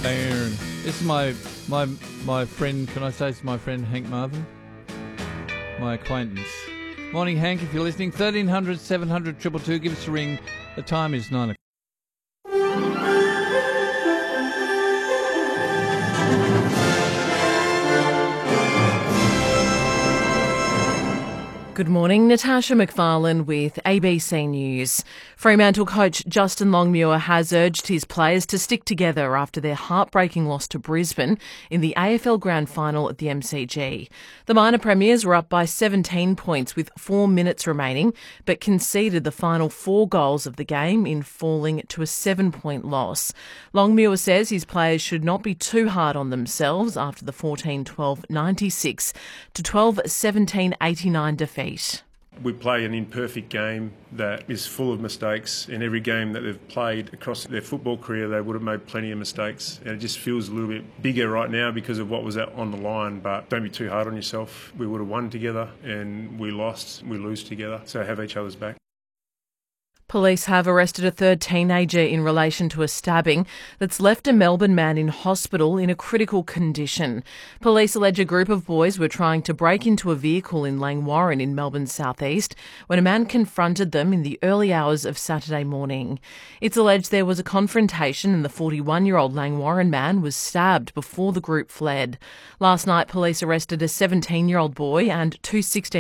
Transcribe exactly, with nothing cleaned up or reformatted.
Baron. This is my my my friend. Can I say it's my friend Hank Marvin? My acquaintance. Morning, Hank. If you're listening, thirteen hundred seven hundred two two two. Give us a ring. The time is nine o'clock. Good morning, Natasha McFarlane with A B C News. Fremantle coach Justin Longmuir has urged his players to stick together after their heartbreaking loss to Brisbane in the A F L Grand Final at the M C G. The minor premiers were up by seventeen points with four minutes remaining, but conceded the final four goals of the game in falling to a seven-point loss. Longmuir says his players should not be too hard on themselves after the fourteen twelve ninety-six to twelve seventeen eighty-nine defeat. We play an imperfect game that is full of mistakes. In every game that they've played across their football career, they would have made plenty of mistakes. And it just feels a little bit bigger right now because of what was out on the line. But don't be too hard on yourself. We would have won together and we lost, we lose together. So have each other's back. Police have arrested a third teenager in relation to a stabbing that's left a Melbourne man in hospital in a critical condition. Police allege a group of boys were trying to break into a vehicle in Langwarrin in Melbourne's southeast when a man confronted them in the early hours of Saturday morning. It's alleged there was a confrontation and the forty-one-year-old Langwarrin man was stabbed before the group fled. Last night, police arrested a seventeen-year-old boy and two sixteen